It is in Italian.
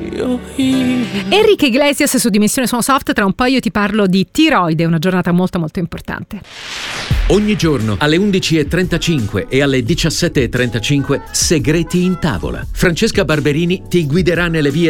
Enrique Iglesias su Dimensione Suono Soft. Tra un po' io ti parlo di tiroide, una giornata molto molto importante. Ogni giorno alle 11.35 e alle 17.35 Segreti in tavola. Francesca Barberini ti guiderà nelle vie